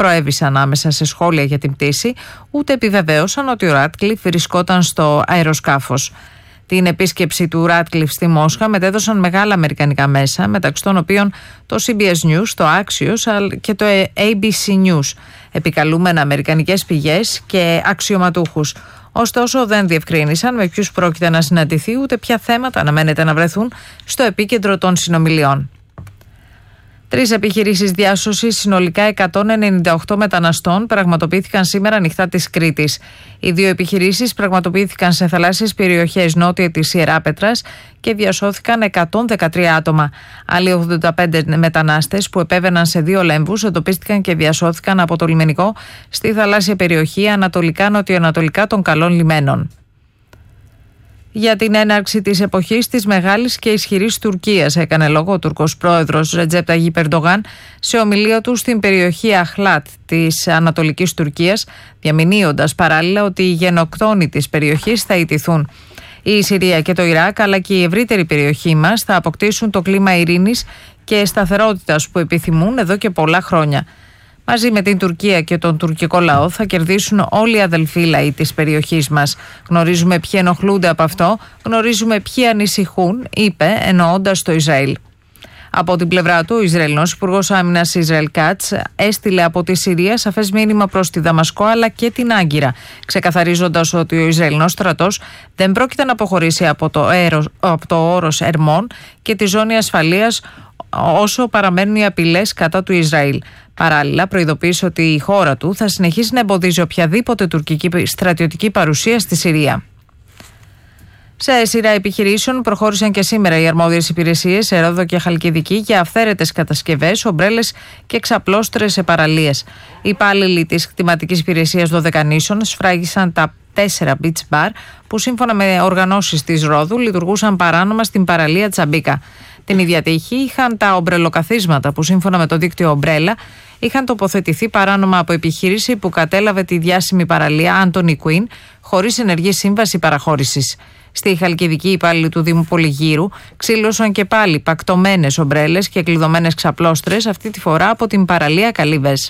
προέβησαν άμεσα σε σχόλια για την πτήση, ούτε επιβεβαίωσαν ότι ο Ράτκλιφ βρισκόταν στο αεροσκάφος. Την επίσκεψη του Ράτκλιφ στη Μόσχα μετέδωσαν μεγάλα αμερικανικά μέσα, μεταξύ των οποίων το CBS News, το Axios και το ABC News, επικαλούμενα αμερικανικές πηγές και αξιωματούχους. Ωστόσο, δεν διευκρίνησαν με ποιους πρόκειται να συναντηθεί, ούτε ποια θέματα αναμένεται να βρεθούν στο επίκεντρο των συνομιλιών. 3 επιχειρήσεις διάσωσης συνολικά 198 μεταναστών πραγματοποιήθηκαν σήμερα ανοιχτά της Κρήτης. Οι 2 επιχειρήσεις πραγματοποιήθηκαν σε θαλάσσιες περιοχές νότια της Ιεράπετρας και διασώθηκαν 113 άτομα. Άλλοι 85 μετανάστες που επέβαιναν σε 2 λέμβους εντοπίστηκαν και διασώθηκαν από το λιμενικό στη θαλάσσια περιοχή ανατολικά-νοτιοανατολικά των Καλών Λιμένων. Για την έναρξη της εποχής της μεγάλης και ισχυρής Τουρκίας έκανε λόγο ο Τουρκός πρόεδρος Ρετζέπ Ταγιπ Ερντογάν σε ομιλία του στην περιοχή Αχλάτ της Ανατολικής Τουρκίας, διαμηνύοντας παράλληλα ότι οι γενοκτόνοι της περιοχής θα ιτηθούν. Η Συρία και το Ιράκ αλλά και η ευρύτερη περιοχή μας θα αποκτήσουν το κλίμα ειρήνης και σταθερότητας που επιθυμούν εδώ και πολλά χρόνια. Μαζί με την Τουρκία και τον τουρκικό λαό θα κερδίσουν όλοι οι αδελφοί λαοί της περιοχής μας. Γνωρίζουμε ποιοι ενοχλούνται από αυτό, γνωρίζουμε ποιοι ανησυχούν, είπε, εννοώντας το Ισραήλ. Από την πλευρά του, ο Ισραηλινός Υπουργός Άμυνας Ισραήλ Κάτς έστειλε από τη Συρία σαφές μήνυμα προς τη Δαμασκό αλλά και την Άγκυρα, ξεκαθαρίζοντας ότι ο Ισραηλινός στρατός δεν πρόκειται να αποχωρήσει από το όρος Ερμών και τη ζώνη ασφαλείας όσο παραμένουν οι απειλές κατά του Ισραήλ. Παράλληλα, προειδοποίησε ότι η χώρα του θα συνεχίσει να εμποδίζει οποιαδήποτε τουρκική στρατιωτική παρουσία στη Συρία. Σε σειρά επιχειρήσεων προχώρησαν και σήμερα οι αρμόδιες υπηρεσίες σε Ρόδο και Χαλκιδική για αυθαίρετες κατασκευές, ομπρέλες και ξαπλώστρες σε παραλίες. Οι υπάλληλοι της κτηματικής υπηρεσίας Δωδεκανήσων σφράγισαν τα 4 beach bar που σύμφωνα με οργανώσεις της Ρόδου λειτουργούσαν παράνομα στην παραλία Τσαμπίκα. Την ίδια τύχη είχαν τα ομπρελοκαθίσματα που σύμφωνα με το δίκτυο Ομπρέλα είχαν τοποθετηθεί παράνομα από επιχείρηση που κατέλαβε τη διάσημη παραλία Anthony Quinn χωρίς ενεργή σύμβαση παραχώρησης. Στη Χαλκιδική, οι υπάλληλοι του Δήμου Πολυγύρου ξύλωσαν και πάλι πακτωμένες ομπρέλες και κλειδωμένες ξαπλώστρες, αυτή τη φορά από την παραλία Καλύβες.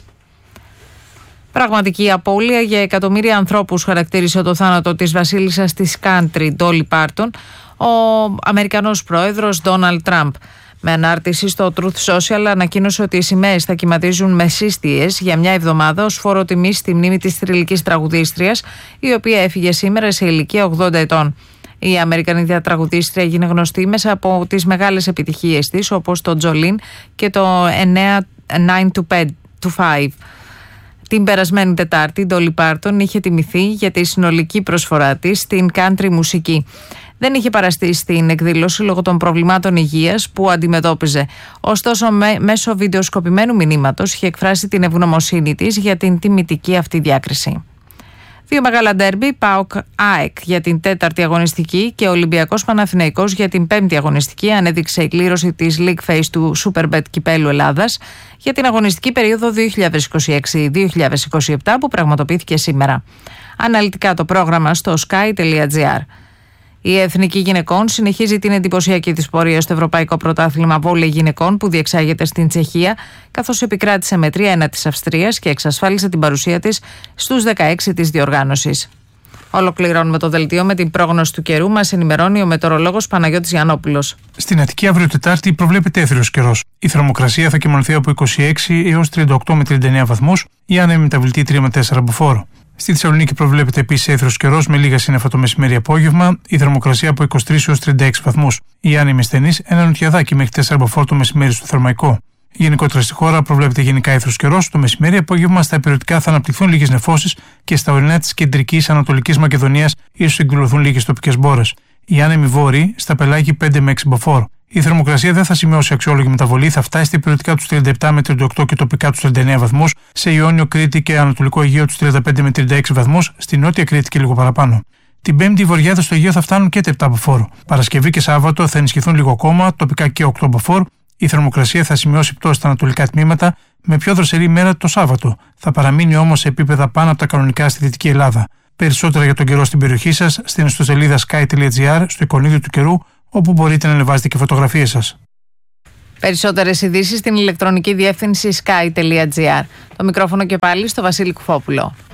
Πραγματική απώλεια για εκατομμύρια ανθρώπους χαρακτήρισε το θάνατο της βασίλισσας της country Ντόλι Πάρτον ο Αμερικανός πρόεδρος Ντόναλντ Τραμπ. Με ανάρτηση στο Truth Social ανακοίνωσε ότι οι σημαίες θα κυματίζουν μεσίστιες για μια εβδομάδα ως φόρο τιμής στη μνήμη της θρυλικής τραγουδίστριας, η οποία έφυγε σήμερα σε ηλικία 80 ετών. Η Αμερικανίδια τραγουδίστρια έγινε γνωστή μέσα από τις μεγάλες επιτυχίες της, όπως το Jolene και το 9 to 5. Την περασμένη Τετάρτη, η Ντόλι Πάρτον είχε τιμηθεί για τη συνολική προσφορά της στην country μουσική. Δεν είχε παραστεί στην εκδήλωση λόγω των προβλημάτων υγείας που αντιμετώπιζε. Ωστόσο, μέσω βιντεοσκοπημένου μηνύματος είχε εκφράσει την ευγνωμοσύνη της για την τιμητική αυτή διάκριση. 2 μεγάλα ντέρμπι, ΠΑΟΚ-ΑΕΚ για την 4η αγωνιστική και Ολυμπιακός Παναθηναϊκός για την 5η αγωνιστική, ανέδειξε η κλήρωση της League Phase του Superbet Κυπέλλου Ελλάδας για την αγωνιστική περίοδο 2026-2027 που πραγματοποιήθηκε σήμερα. Αναλυτικά το πρόγραμμα στο sky.gr. Η Εθνική Γυναικών συνεχίζει την εντυπωσιακή της πορεία στο Ευρωπαϊκό Πρωτάθλημα Βόλεϊ Γυναικών που διεξάγεται στην Τσεχία, καθώς επικράτησε με 3-1 της Αυστρίας και εξασφάλισε την παρουσία της στους 16 της διοργάνωσης. Ολοκληρώνουμε το δελτίο με την πρόγνωση του καιρού. Μας ενημερώνει ο μετεωρολόγος Παναγιώτης Γιαννόπουλος. Στην Αττική αύριο Τετάρτη προβλέπεται έθριος καιρός. Η θερμοκρασία θα κυμανθεί από 26 έως 38 με 39 βαθμούς, η άνεμη μεταβλητή 3 με 4 μποφόρ. Στη Θεσσαλονίκη προβλέπεται επίσης έθριος καιρός με λίγα σύννεφα το μεσημέρι-απόγευμα, η θερμοκρασία από 23 έως 36 βαθμούς. Η άνεμη στενής, ένα νοτιαδάκι μέχρι 4 μποφόρ το μεσημέρι στο Θερμαϊκό. Γενικότερα στη χώρα προβλέπεται γενικά έθριος καιρός. Το μεσημέρι-απόγευμα στα υπηρετικά θα αναπτυχθούν λίγες νεφώσεις και στα ορεινά της κεντρικής Ανατολικής Μακεδονίας ίσως εκδηλωθούν λίγες τοπικές μπόρες. Οι άνεμοι βόρειοι στα πελάγη 5 με 6 μποφόρ. Η θερμοκρασία δεν θα σημειώσει αξιόλογη μεταβολή, θα φτάσει στα υπηρετικά τους 37 με 38 και τοπικά τους 39 βαθμούς, σε Ιόνιο, Κρήτη και Ανατολικό Αιγαίο τους 35 με 36 βαθμούς, στη Νότια Κρήτη και λίγο παραπάνω. Την Πέμπτη οι βορειάδες στο Αιγαίο θα φτάνουν και τα 7 μποφόρ. Παρασκευή και Σάββατο θα ενισχυθούν λίγο ακόμα, τοπικά και 8 μποφόρ. Η θερμοκρασία θα σημειώσει πτώση στα ανατολικά τμήματα, με πιο δροσερή ημέρα το Σάββατο. Θα παραμείνει όμως σε επίπεδα πάνω από τα κανονικά στη Δυτική Ελλάδα. Περισσότερα για τον καιρό στην περιοχή σας στην ιστοσελίδα sky.gr, στο εικονίδιο του καιρού, όπου μπορείτε να ανεβάζετε και φωτογραφίες σας. Περισσότερες ειδήσεις στην ηλεκτρονική διεύθυνση sky.gr. Το μικρόφωνο και πάλι στο Βασίλη Κουφόπουλο.